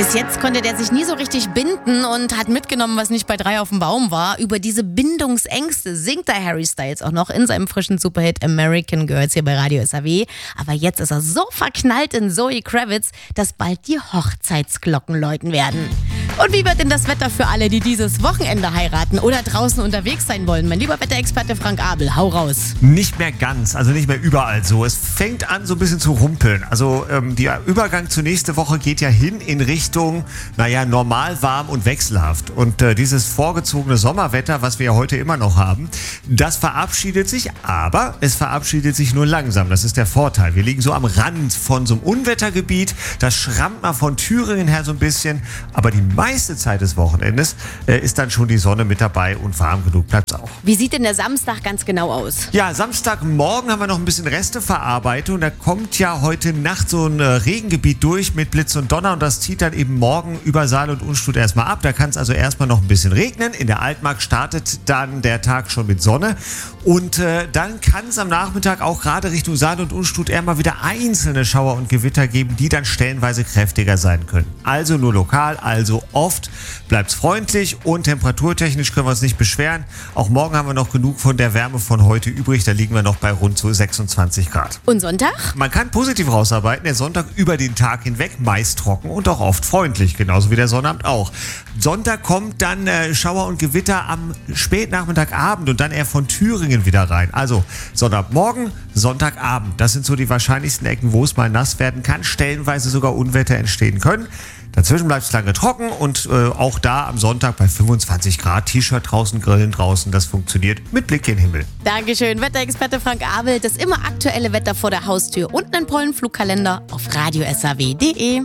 Bis jetzt konnte der sich nie so richtig binden und hat mitgenommen, was nicht bei 3 auf dem Baum war. Über diese Bindungsängste singt der Harry Styles auch noch in seinem frischen Superhit American Girls hier bei Radio SAW. Aber jetzt ist er so verknallt in Zoe Kravitz, dass bald die Hochzeitsglocken läuten werden. Und wie wird denn das Wetter für alle, die dieses Wochenende heiraten oder draußen unterwegs sein wollen? Mein lieber Wetterexperte Frank Abel, hau raus. Nicht mehr ganz, also nicht mehr überall so. Es fängt an so ein bisschen zu rumpeln. Also der Übergang zur nächsten Woche geht ja hin in Richtung, normal, warm und wechselhaft. Und dieses vorgezogene Sommerwetter, was wir ja heute immer noch haben, das verabschiedet sich, aber es verabschiedet sich nur langsam. Das ist der Vorteil. Wir liegen so am Rand von so einem Unwettergebiet. Das schrammt mal von Thüringen her so ein bisschen, aber die meiste Zeit des Wochenendes ist dann schon die Sonne mit dabei und warm genug bleibt es auch. Wie sieht denn der Samstag ganz genau aus? Ja, Samstagmorgen haben wir noch ein bisschen Resteverarbeitung. Da kommt ja heute Nacht so ein Regengebiet durch mit Blitz und Donner und das zieht dann eben morgen über Saal und Unstrut erstmal ab. Da kann es also erstmal noch ein bisschen regnen. In der Altmark startet dann der Tag schon mit Sonne und dann kann es am Nachmittag auch gerade Richtung Saal und Unstrut eher mal wieder einzelne Schauer und Gewitter geben, die dann stellenweise kräftiger sein können. Also nur lokal, also oft. Bleibt's freundlich und temperaturtechnisch können wir uns nicht beschweren. Auch morgen haben wir noch genug von der Wärme von heute übrig. Da liegen wir noch bei rund so 26 Grad. Und Sonntag? Man kann positiv rausarbeiten. Der Sonntag über den Tag hinweg meist trocken und auch oft freundlich. Genauso wie der Sonnabend auch. Sonntag kommt dann Schauer und Gewitter am Spätnachmittagabend und dann eher von Thüringen wieder rein. Also Sonntagmorgen, Sonntagabend. Das sind so die wahrscheinlichsten Ecken, wo es mal nass werden kann. Stellenweise sogar Unwetter entstehen können. Dazwischen bleibt es lange trocken und auch da am Sonntag bei 25 Grad, T-Shirt draußen, Grillen draußen, das funktioniert mit Blick in den Himmel. Dankeschön, Wetterexperte Frank Abel. Das immer aktuelle Wetter vor der Haustür und einen Pollenflugkalender auf radiosaw.de.